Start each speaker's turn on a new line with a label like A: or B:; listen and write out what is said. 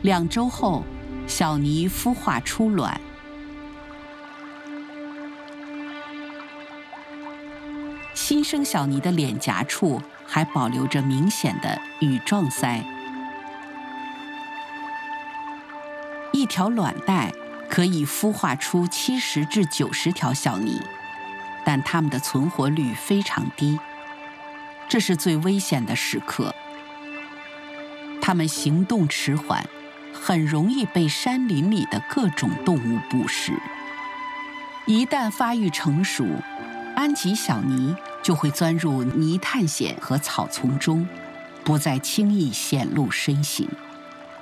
A: 2周后，小泥孵化出卵。新生小泥的脸颊处还保留着明显的羽状鳃。一条卵袋可以孵化出70至90条小泥，但它们的存活率非常低，这是最危险的时刻。它们行动迟缓，很容易被山林里的各种动物捕食。一旦发育成熟，安吉小泥就会钻入泥炭藓和草丛中，不再轻易显露身形。